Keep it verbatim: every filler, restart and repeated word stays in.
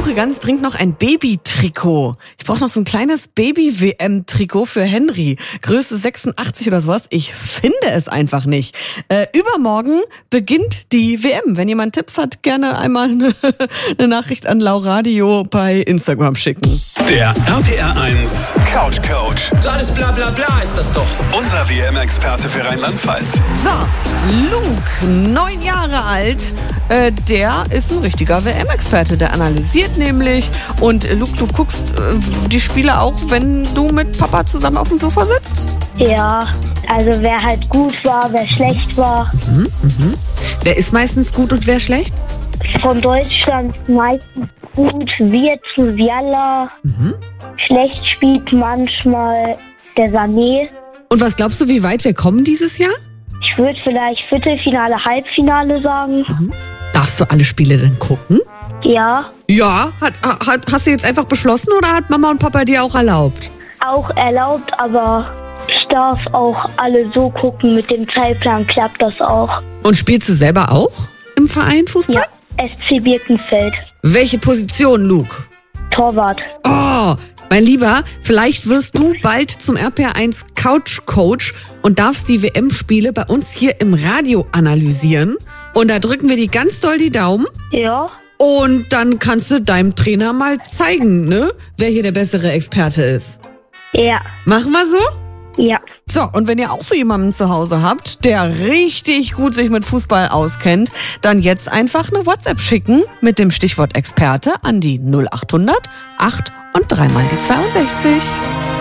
suche ganz dringend noch ein Baby-Trikot. Ich brauche noch so ein kleines Baby-W M-Trikot für Henry. Größe sechsundachtzig oder sowas. Ich finde es einfach nicht. Äh, übermorgen beginnt die W M. Wenn jemand Tipps hat, gerne einmal eine, eine Nachricht an Lauradio bei Instagram schicken. Der R P R eins Couch Coach. So alles bla bla bla ist das doch. Unser W M-Experte für Rheinland-Pfalz. So, Luke, neun Jahre alt, äh, der ist ein richtiger W M-Experte. Der analysiert nämlich. Und äh, Luke, du guckst äh, die Spiele auch, wenn du mit Papa zusammen auf dem Sofa sitzt? Ja, also wer halt gut war, wer schlecht war. Mhm, mhm. Wer ist meistens gut und wer schlecht? Von Deutschland meistens gut, wir zu Vialla. Mhm. Schlecht spielt manchmal der Sané. Und was glaubst du, wie weit wir kommen dieses Jahr? Ich würde vielleicht Viertelfinale, Halbfinale sagen. Mhm. Darfst du alle Spiele denn gucken? Ja, Ja. Hat, hat, hast du jetzt einfach beschlossen oder hat Mama und Papa dir auch erlaubt? auch erlaubt, aber ich darf auch alle so gucken. Mit dem Zeitplan klappt das auch. Und spielst du selber auch im Verein Fußball? Ja, S C Birkenfeld. Welche Position, Luke? Torwart. Oh, mein Lieber, vielleicht wirst du bald zum R P R eins Couch Coach und darfst die W M-Spiele bei uns hier im Radio analysieren. Und da drücken wir dir ganz doll die Daumen. Ja, Und dann kannst du deinem Trainer mal zeigen, ne, wer hier der bessere Experte ist. ja, Machen wir so? ja. So, und wenn ihr auch so jemanden zu Hause habt, der richtig gut sich mit Fußball auskennt, dann jetzt einfach eine WhatsApp schicken mit dem Stichwort Experte an die null acht hundert acht und dreimal die zweiundsechzig.